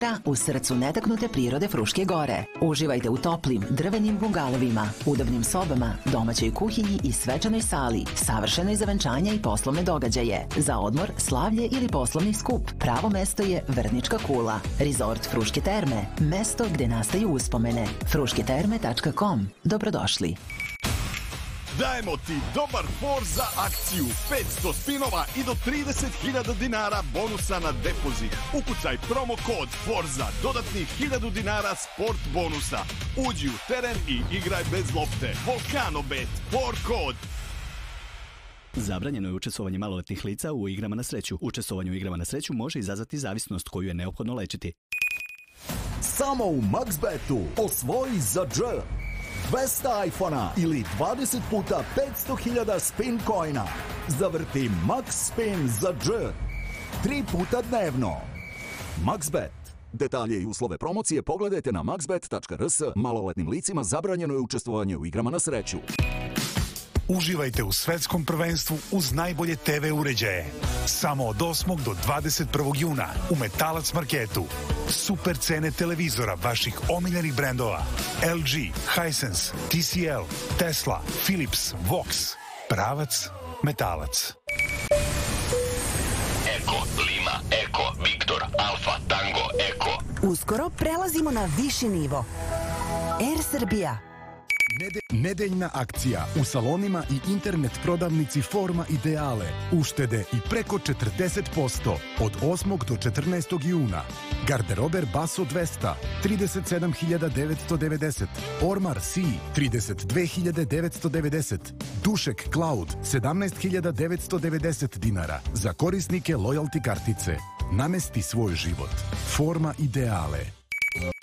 U srcu netaknute prirode Fruške gore. Uživajte u toplim, drvenim bungalovima, udobnim sobama, domaćoj kuhinji i svečanoj sali, savršenoj za venčanja i poslovne događaje. Za odmor, slavlje ili poslovni skup, pravo mesto je Vrnička kula. Resort Fruške terme, mesto gde nastaju uspomene. frušketerme.com. Dobrodošli. Dajemo ti dobar Forza akciju, 500 spinova i do 30.000 dinara bonusa na depozit. Ukucaj promo kod Forza, dodatnih 1.000 dinara sport bonusa. Uđi u teren i igraj bez lopte. Volcano Bet, for kod. Zabranjeno je učestvovanje maloletnih lica u igrama na sreću. Učestvovanje u igrama na sreću može izazvati zavisnost koju je neophodno lečiti. Samo u MaxBetu osvoji za dž 200 iPhona ili 20 puta 500.000 spin coina. Zavrti Max Spin za dž 3 puta dnevno. MaxBet. Detalje i uslove promocije pogledajte na maxbet.rs. Maloletnim licima zabranjeno je učestvovanje u igrama na sreću. Uživajte u svetskom prvenstvu uz najbolje TV uređaje. Samo od 8. do 21. juna u Metalac Marketu. Super cene televizora vaših omiljenih brendova. LG, Hisense, TCL, Tesla, Philips, Vox. Pravac Metalac. Eko, Lima, Eko, Viktor, Alfa, Tango, Eko. Uskoro prelazimo na viši nivo. Air Srbija. Nedeljna akcija u salonima i internet prodavnici Forma Ideale. Uštede i preko 40% od 8. do 14. juna. Garderober Baso 200, 37.990. Ormar C, 32.990. Dušek Cloud, 17.990 dinara. Za korisnike loyalty kartice. Namesti svoj život. Forma Ideale.